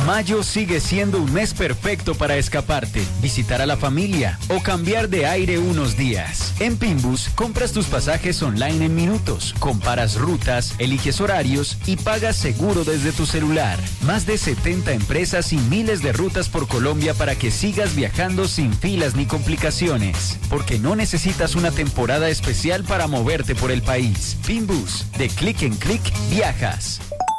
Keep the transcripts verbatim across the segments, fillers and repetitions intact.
Mayo sigue siendo un mes perfecto para escaparte, visitar a la familia o cambiar de aire unos días. En Pinbus, compras tus pasajes online en minutos, comparas rutas, eliges horarios y pagas seguro desde tu celular. Más de setenta empresas y miles de rutas por Colombia para que sigas viajando sin filas ni complicaciones. Porque no necesitas una temporada especial para moverte por el país. Pinbus, de clic en clic, viajas.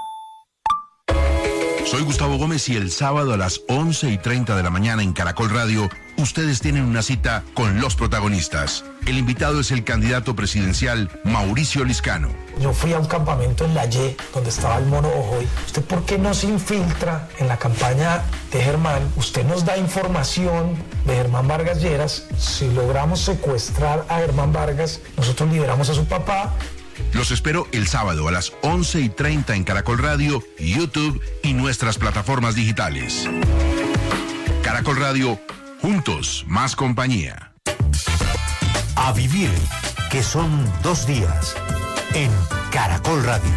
Soy Gustavo Gómez y el sábado a las once y treinta de la mañana en Caracol Radio, ustedes tienen una cita con los protagonistas. El invitado es el candidato presidencial Mauricio Liscano. Yo fui a un campamento en la Y, donde estaba el mono Ojoy. ¿Usted por qué no se infiltra en la campaña de Germán? Usted nos da información de Germán Vargas Lleras. Si logramos secuestrar a Germán Vargas, nosotros liberamos a su papá. Los espero el sábado a las once y treinta en Caracol Radio, YouTube y nuestras plataformas digitales. Caracol Radio, juntos, más compañía. A vivir, que son dos días, en Caracol Radio.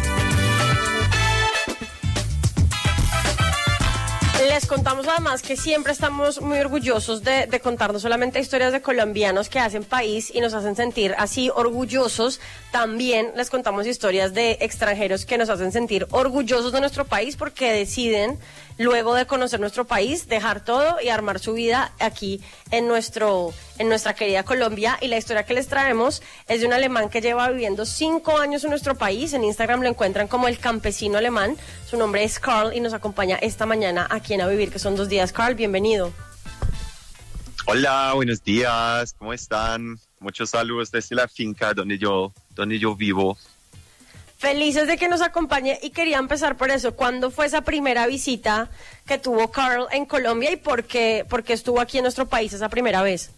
Les contamos además que siempre estamos muy orgullosos de, de contar no solamente historias de colombianos que hacen país y nos hacen sentir así orgullosos, también les contamos historias de extranjeros que nos hacen sentir orgullosos de nuestro país porque deciden, luego de conocer nuestro país, dejar todo y armar su vida aquí en nuestro, en nuestra querida Colombia. Y la historia que les traemos es de un alemán que lleva viviendo cinco años en nuestro país. En Instagram lo encuentran como el campesino alemán. Su nombre es Carl y nos acompaña esta mañana aquí en A Vivir, que son dos días. Carl, bienvenido. Hola, buenos días, ¿cómo están? Muchos saludos desde la finca donde yo, donde yo vivo. Felices de que nos acompañe y quería empezar por eso. ¿Cuándo fue esa primera visita que tuvo Carl en Colombia y por qué, por qué estuvo aquí en nuestro país esa primera vez?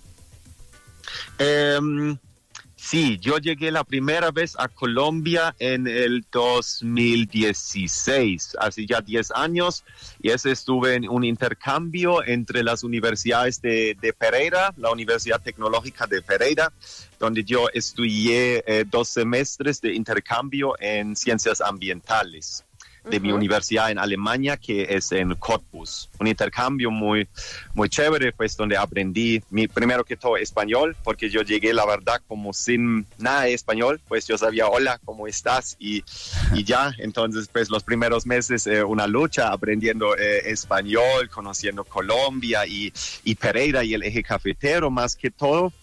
Um, sí, yo llegué la primera vez a Colombia en el dos mil dieciséis, hace ya diez años, y ese estuve en un intercambio entre las universidades de, de Pereira, la Universidad Tecnológica de Pereira, donde yo estudié eh, dos semestres de intercambio en ciencias ambientales de uh-huh. mi universidad en Alemania, que es en Cottbus. Un intercambio muy, muy chévere, pues donde aprendí, mi, primero que todo, español, porque yo llegué, la verdad, como sin nada de español, pues yo sabía, hola, ¿cómo estás? Y, y ya, entonces, pues los primeros meses, eh, una lucha aprendiendo eh, español, conociendo Colombia y, y Pereira y el eje cafetero, más que todo.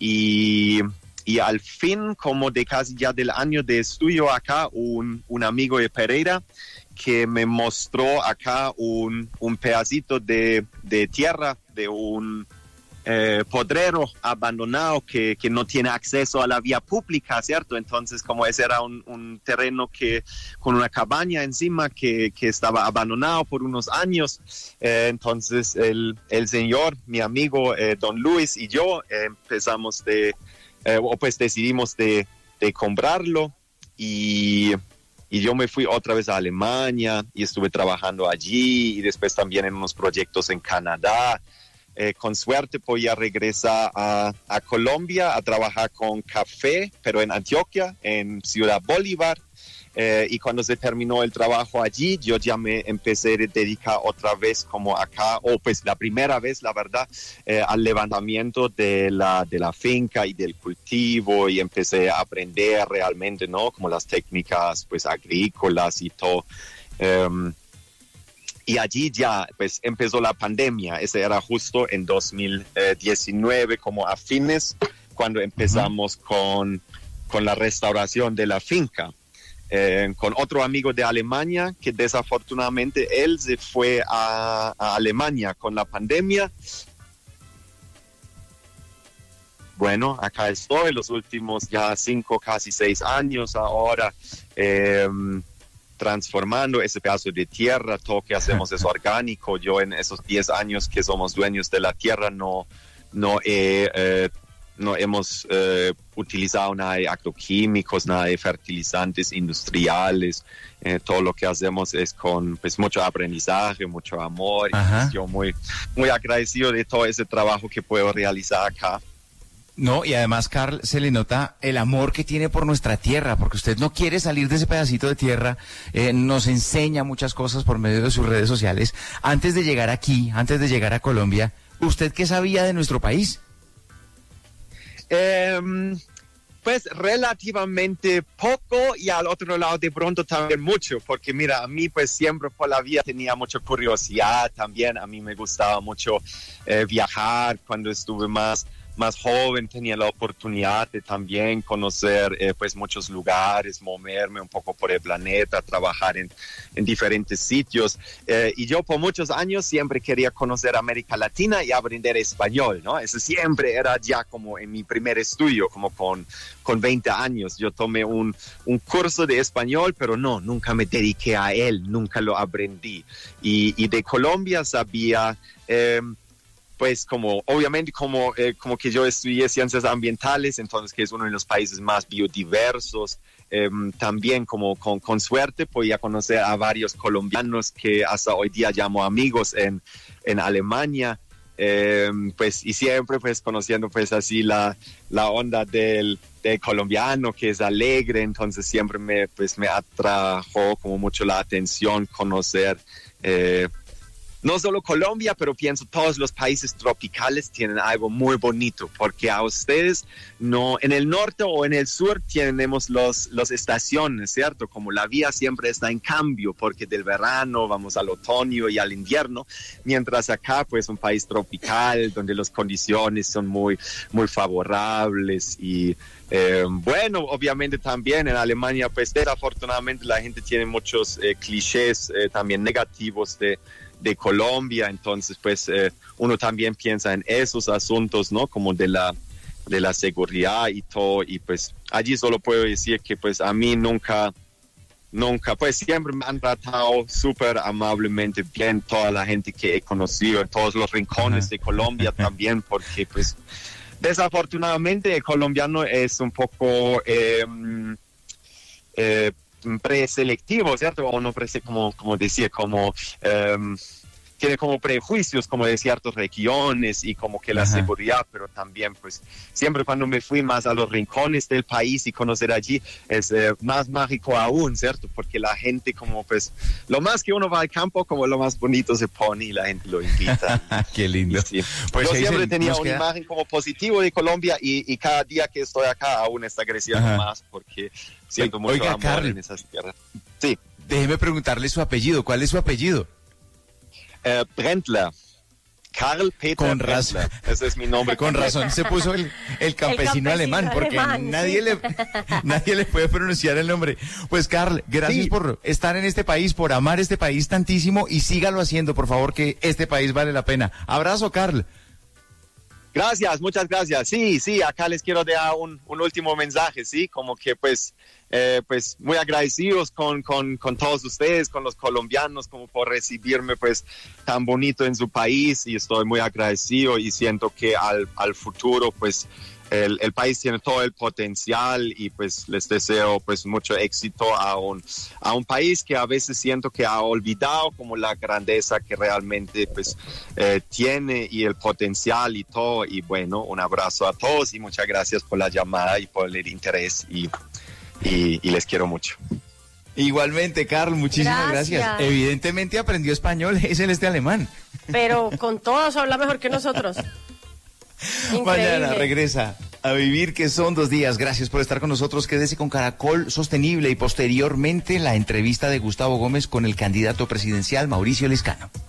Y, y al fin, como de casi ya del año de estudio acá, un, un amigo de Pereira que me mostró acá un, un pedacito de, de tierra de un eh, podrero abandonado que, que no tiene acceso a la vía pública, ¿cierto? Entonces, como ese era un, un terreno que con una cabaña encima que, que estaba abandonado por unos años, eh, entonces el, el señor, mi amigo eh, don Luis y yo eh, empezamos de, eh, o pues decidimos de, de comprarlo y... Y yo me fui otra vez a Alemania y estuve trabajando allí y después también en unos proyectos en Canadá. Eh, con suerte podía regresar a, a Colombia a trabajar con café, pero en Antioquia, en Ciudad Bolívar. Eh, y cuando se terminó el trabajo allí, yo ya me empecé a dedicar otra vez como acá, o pues la primera vez, la verdad, eh, al levantamiento de la, de la finca y del cultivo y empecé a aprender realmente, ¿no? Como las técnicas pues agrícolas y todo. Um, y allí ya pues empezó la pandemia, ese era justo en dos mil diecinueve, como a fines, cuando empezamos uh-huh. con, con la restauración de la finca. Eh, con otro amigo de Alemania que desafortunadamente él se fue a, a Alemania con la pandemia. Bueno, acá estoy los últimos ya cinco, casi seis años ahora, eh, transformando ese pedazo de tierra. Todo que hacemos es orgánico. Yo en esos diez años que somos dueños de la tierra no, no he... Eh, no hemos eh, utilizado nada de agroquímicos, nada de fertilizantes industriales. Eh, todo lo que hacemos es con pues mucho aprendizaje, mucho amor. Y yo muy, muy agradecido de todo ese trabajo que puedo realizar acá. No, y además, Carl, se le nota el amor que tiene por nuestra tierra, porque usted no quiere salir de ese pedacito de tierra, eh, nos enseña muchas cosas por medio de sus redes sociales. Antes de llegar aquí, antes de llegar a Colombia, ¿usted qué sabía de nuestro país? Eh, pues relativamente poco, y al otro lado de pronto también mucho, porque mira, a mí pues siempre por la vida tenía mucha curiosidad también. A mí me gustaba mucho eh, viajar. Cuando estuve más más joven tenía la oportunidad de también conocer eh, pues muchos lugares, moverme un poco por el planeta, trabajar en, en diferentes sitios, eh, y yo por muchos años siempre quería conocer América Latina y aprender español, ¿no? Eso siempre era ya como en mi primer estudio, como con, con veinte años. Yo tomé un, un curso de español, pero no, nunca me dediqué a él, nunca lo aprendí. Y, y de Colombia sabía... Eh, pues como obviamente como, eh, como que yo estudié ciencias ambientales, entonces que es uno de los países más biodiversos, eh, también como con, con suerte podía conocer a varios colombianos que hasta hoy día llamo amigos en, en Alemania, eh, pues y siempre pues conociendo pues así la, la onda del, del colombiano que es alegre, entonces siempre me, pues, me atrajo como mucho la atención conocer eh, no solo Colombia, pero pienso todos los países tropicales tienen algo muy bonito, porque a ustedes no, en el norte o en el sur tenemos los, los estaciones, ¿cierto? Como la vida siempre está en cambio, porque del verano vamos al otoño y al invierno, mientras acá pues un país tropical donde las condiciones son muy, muy favorables y Eh, bueno, obviamente también en Alemania, pues desafortunadamente la gente tiene muchos eh, clichés eh, también negativos de, de Colombia, entonces pues eh, uno también piensa en esos asuntos, ¿no? Como de la, de la seguridad y todo, y pues allí solo puedo decir que pues a mí nunca, nunca, pues siempre me han tratado súper amablemente bien toda la gente que he conocido en todos los rincones de Colombia también, porque pues... Desafortunadamente el colombiano es un poco eh, eh, preselectivo, ¿cierto? O no prese, como, como decía, como eh, tiene como prejuicios como de ciertas regiones y como que la Ajá. seguridad, pero también pues siempre cuando me fui más a los rincones del país y conocer allí es eh, más mágico aún, ¿cierto? Porque la gente como pues, lo más que uno va al campo, como lo más bonito se pone y la gente lo invita. Qué lindo. Sí. Pues yo siempre se, tenía una queda... imagen como positivo de Colombia y, y cada día que estoy acá aún está creciendo Ajá. más porque siento mucho Oiga, amor Carl, en esas tierras. Sí. Déjeme preguntarle su apellido. ¿Cuál es su apellido? Uh, Brendler. Karl Peter Con razón. Brendler. Ese es mi nombre. Con razón se puso el, el, campesino, el campesino alemán, porque alemán, nadie, sí. le, nadie le puede pronunciar el nombre. Pues Carl, gracias sí. por estar en este país, por amar este país tantísimo y sígalo haciendo, por favor, que este país vale la pena. Abrazo, Carl. Gracias, muchas gracias. Sí, sí, acá les quiero dar un, un último mensaje, sí, como que pues, eh, pues muy agradecidos con, con, con todos ustedes, con los colombianos, como por recibirme pues tan bonito en su país, y estoy muy agradecido y siento que al, al futuro pues el, el país tiene todo el potencial y pues les deseo pues mucho éxito a un, a un país que a veces siento que ha olvidado como la grandeza que realmente pues eh, tiene y el potencial y todo. Y bueno, un abrazo a todos y muchas gracias por la llamada y por el interés y, y, y les quiero mucho. Igualmente, Carl, muchísimas gracias. gracias. Evidentemente aprendió español, es el este alemán. Pero con todos habla mejor que nosotros. Increíble. Mañana regresa a Vivir, que son dos días. Gracias por estar con nosotros. Quédese con Caracol Sostenible y posteriormente la entrevista de Gustavo Gómez con el candidato presidencial Mauricio Liscano.